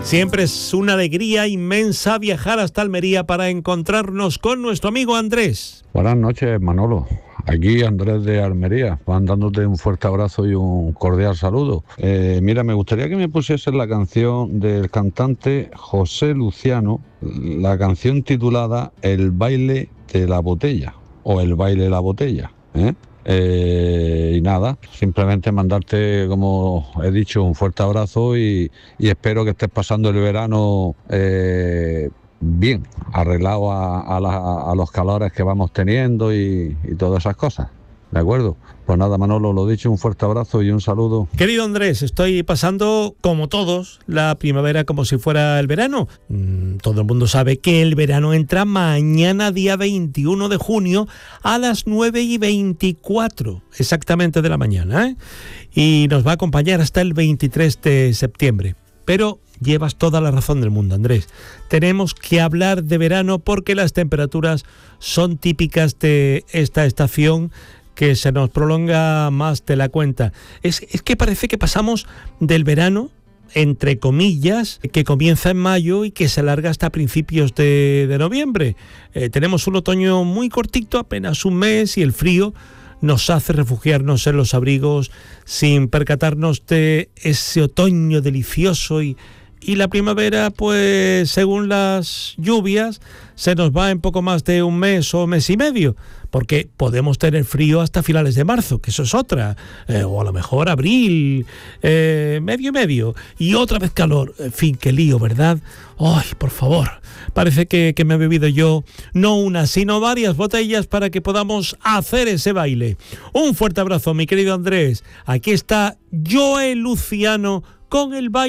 Siempre es una alegría inmensa viajar hasta Almería para encontrarnos con nuestro amigo Andrés. Buenas noches, Manolo. Aquí Andrés de Almería, mandándote un fuerte abrazo y un cordial saludo. Mira, me gustaría que me pusieses la canción del cantante José Luciano, la canción titulada El baile de la botella, o El baile de la botella, y nada, simplemente mandarte, como he dicho, un fuerte abrazo y espero que estés pasando el verano bien, arreglado a los calores que vamos teniendo y todas esas cosas, ¿de acuerdo? Pues nada, Manolo, lo dicho, un fuerte abrazo y un saludo. Querido Andrés, estoy pasando, como todos, la primavera como si fuera el verano. Todo el mundo sabe que el verano entra mañana, día 21 de junio, a las 9:24, exactamente de la mañana, y nos va a acompañar hasta el 23 de septiembre. Pero llevas toda la razón del mundo, Andrés. Tenemos que hablar de verano porque las temperaturas son típicas de esta estación que se nos prolonga más de la cuenta. Es que parece que pasamos del verano, entre comillas, que comienza en mayo y que se alarga hasta principios de noviembre. Tenemos un otoño muy cortito, apenas un mes, y el frío nos hace refugiarnos en los abrigos sin percatarnos de ese otoño delicioso y la primavera, pues según las lluvias, se nos va en poco más de un mes o mes y medio, porque podemos tener frío hasta finales de marzo, que eso es otra, o a lo mejor abril, medio y medio, y otra vez calor. En fin, qué lío, ¿verdad? ¡Ay, por favor! Parece que me he bebido yo no una, sino varias botellas para que podamos hacer ese baile. Un fuerte abrazo, mi querido Andrés. Aquí está Joe Luciano con el baile.